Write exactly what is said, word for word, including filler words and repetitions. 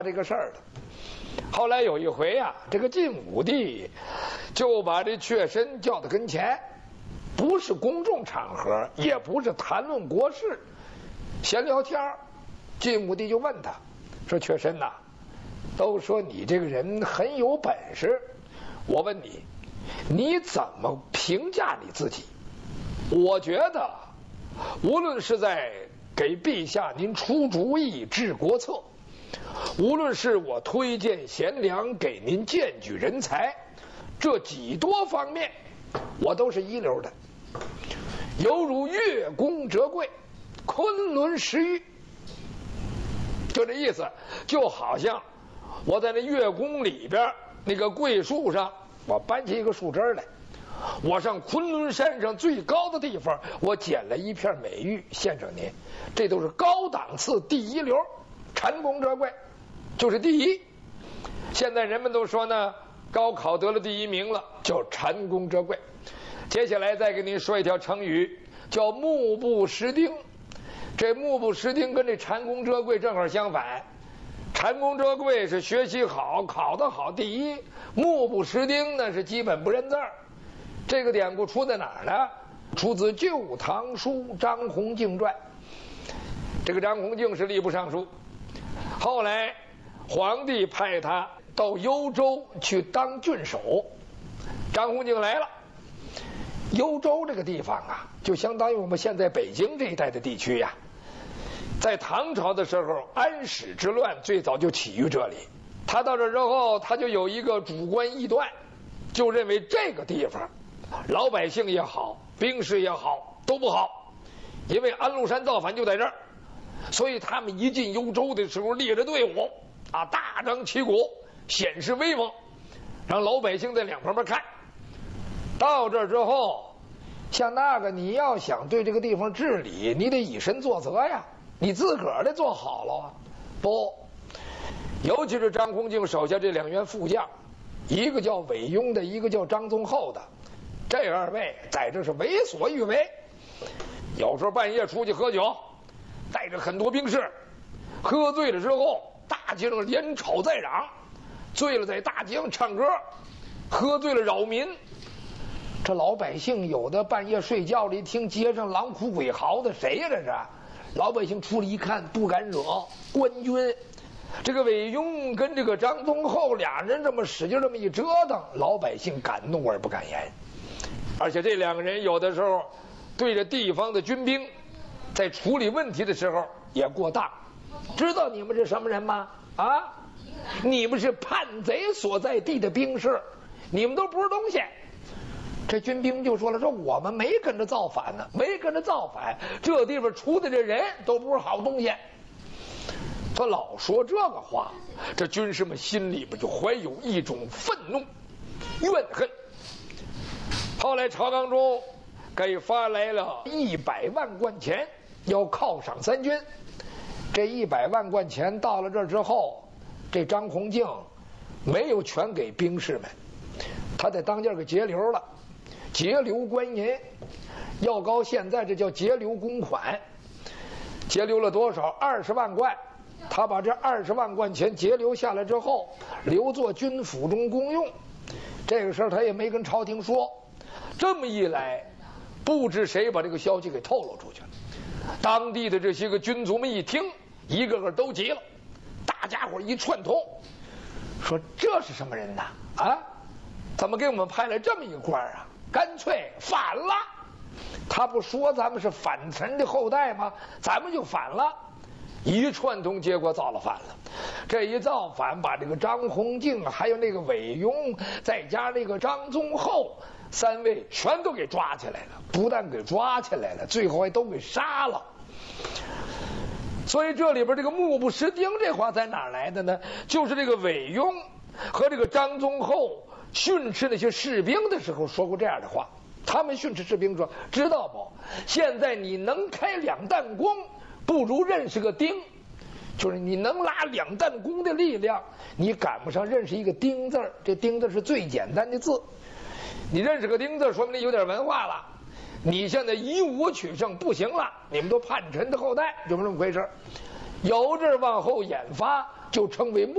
这个事儿的。后来有一回啊，这个晋武帝就把这阙身叫到跟前，不是公众场合，也不是谈论国事，闲聊天儿。晋武帝就问他说：“阙身呐，都说你这个人很有本事，我问你，你怎么评价你自己？我觉得，无论是在给陛下您出主意治国策，无论是我推荐贤良给您荐举人才，这几多方面我都是一流的，犹如月宫折桂，昆仑十玉。就这意思，就好像我在那月宫里边那个桂树上，我搬起一个树枝来，我上昆仑山上最高的地方，我捡了一片美玉献上您，这都是高档次第一流，蟾宫折桂就是第一。现在人们都说呢，高考得了第一名了，叫蟾宫折桂。接下来再给您说一条成语，叫目不识丁。这目不识丁跟这蟾宫折桂正好相反，蟾宫折桂是学习好，考得好第一，目不识丁呢是基本不认字儿。这个典故出在哪儿呢？出自《旧唐书·张弘敬传》。这个张弘敬是吏部尚书，后来皇帝派他到幽州去当郡守，张弘敬来了。幽州这个地方啊，就相当于我们现在北京这一带的地区呀、啊。在唐朝的时候，安史之乱最早就起于这里。他到这之后，他就有一个主观臆断，就认为这个地方，老百姓也好，兵士也好，都不好，因为安禄山造反就在这儿，所以他们一进幽州的时候，列着队伍啊，大张旗鼓，显示威风，让老百姓在两旁边看。到这儿之后，像那个你要想对这个地方治理，你得以身作则呀。你自个儿得做好了啊！不，尤其是张弘敬手下这两员副将，一个叫韦庸的，一个叫张宗厚的，这二位在这是为所欲为。有时候半夜出去喝酒，带着很多兵士，喝醉了之后，大街上连吵再嚷，醉了在大街上唱歌，喝醉了扰民。这老百姓有的半夜睡觉里听街上狼哭鬼嚎的，谁呀这是？老百姓出来一看，不敢惹，官军。这个韦庸跟这个张宗厚俩人这么使劲这么一折腾，老百姓敢怒而不敢言。而且这两个人有的时候对着地方的军兵，在处理问题的时候也过当。知道你们是什么人吗？啊，你们是叛贼所在地的兵士，你们都不是东西。这军兵就说了，说我们没跟着造反呢，没跟着造反，这地方出的这人都不是好东西。他老说这个话，这军士们心里边就怀有一种愤怒怨恨。后来朝纲中给发来了一百万贯钱，要犒赏三军。这一百万贯钱到了这儿之后，这张弘敬没有全给兵士们，他在当间给节流了。节流官银，要高现在这叫节流公款，节流了多少？二十万贯。他把这二十万贯钱节流下来之后，留作军府中公用。这个事儿他也没跟朝廷说。这么一来，不知谁把这个消息给透露出去了。当地的这些个军卒们一听，一个个都急了，大家伙一串通，说这是什么人呐？啊，怎么给我们派来这么一个官啊？干脆反了！他不说咱们是反臣的后代吗？咱们就反了。一串通，结果造了反了。这一造反，把这个张弘敬还有那个韦庸，再加那个张宗厚三位全都给抓起来了。不但给抓起来了，最后还都给杀了。所以这里边这个目不识丁这话在哪儿来的呢？就是这个韦庸和这个张宗厚训斥那些士兵的时候说过这样的话。他们训斥士兵说，知道不，现在你能开两弹弓，不如认识个钉。就是你能拉两弹弓的力量，你赶不上认识一个钉字儿。这钉字是最简单的字，你认识个钉字说明你有点文化了。你现在以武取胜不行了，你们都叛臣的后代，就是这么回事。由这往后演发，就称为